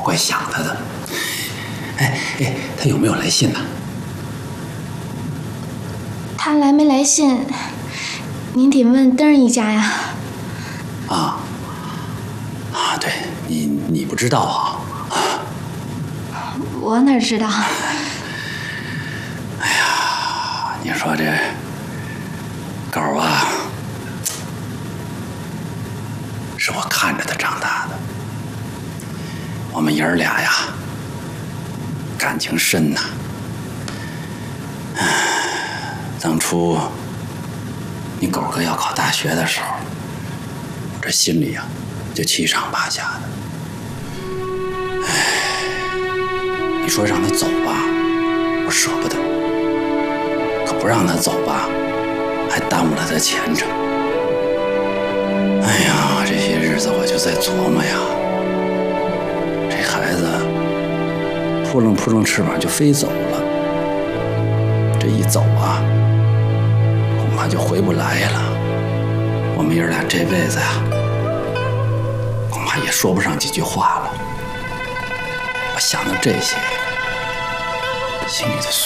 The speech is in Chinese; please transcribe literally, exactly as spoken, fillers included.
怪想他的。哎哎，他有没有来信呢？ 他来没来信，您得问灯儿一家呀。 啊啊，对你你不知道啊？ 我哪知道？ 哎呀，你说这狗啊，是我看着他长大的。我们爷儿俩呀，感情深呐。当初你狗哥要考大学的时候，我这心里呀就七上八下的。你说让他走吧，我舍不得；可不让他走吧，还耽误了他前程。哎呀，这些日子我就在琢磨呀，这孩子扑棱扑棱翅膀就飞走了，这一走啊，恐怕就回不来了。我们爷俩这辈子呀，恐怕也说不上几句话了。我想到这些，心里头